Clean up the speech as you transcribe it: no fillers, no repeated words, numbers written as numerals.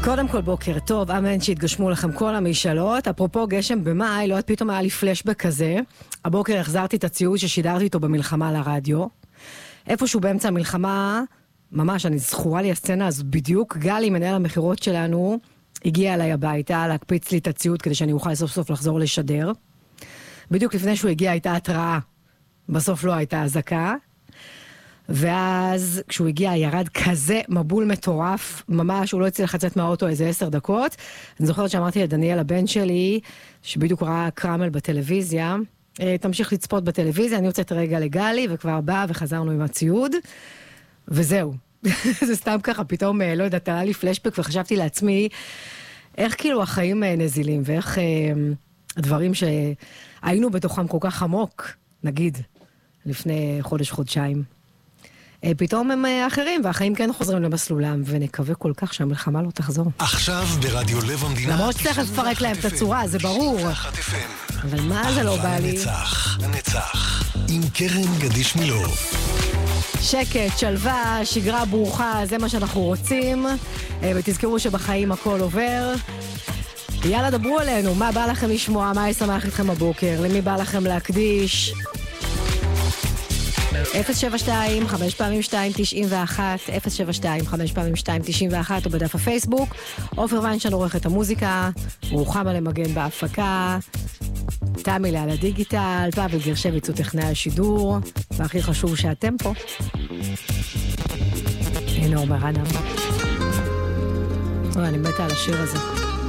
קודם כל בוקר טוב, אמן שהתגשמו לכם כל המשאלות. אפרופו גשם במאי, לא עוד פתאום היה לי פלשבק כזה. הבוקר החזרתי את הציוד ששידרתי איתו במלחמה לרדיו. איפשהו באמצע המלחמה, ממש, אני זכורה לי הסצנה, אז בדיוק גלי, מנהל המחירות שלנו, הגיע אליי הביתה להקפיץ לי את הציוד כדי שאני אוכל סוף סוף לחזור לשדר. בדיוק לפני שהוא הגיע הייתה התראה, בסוף לא הייתה הזקה. ואז כשהוא הגיע ירד כזה מבול מטורף, ממש הוא לא הצליח לצאת מהאוטו איזה 10 דקות. אני זוכרת שאמרתי לדניאל הבן שלי, שבדיוק ראה קרמל בטלוויזיה, תמשיך לצפות בטלוויזיה, אני יוצאת רגע לגלי וכבר באה וחזרנו עם הציוד, וזהו. זה סתם ככה, פתאום, לא יודעת, עלה לי פלשבק וחשבתי לעצמי, איך כאילו החיים נזילים, ואיך הדברים שהיינו בתוכם כל כך עמוק, נגיד, לפני חודש-חודשיים. פתאום הם אחרים, והחיים כן חוזרים למסלולם, ונקווה כל כך שהמלחמה לא תחזור. עכשיו ברדיו לב המדינה. למרות שצריך לפרק להם את הצורה, זה ברור. אבל מה זה לא בא לי? לנצח, עם קרן גדיש מילוא. שקט, שלווה, שגרה ברוכה, זה מה שאנחנו רוצים. ותזכרו שבחיים הכל עובר. יאללה, דברו עלינו, מה בא לכם לשמוע, מה ישמח איתכם הבוקר, למי בא לכם להקדיש? 072 5 פעמים 2 91 072 5 פעמים 2 91 או בדף הפייסבוק. עופר ויינשטיין עורך את המוזיקה, רוחמה למגן בהפקה, תמי על הדיגיטל, פאבל גרשביץ הוא טכנאי השידור, והכי חשוב שאתם פה. הנה עומר אדם. אני מתה על השיר הזה.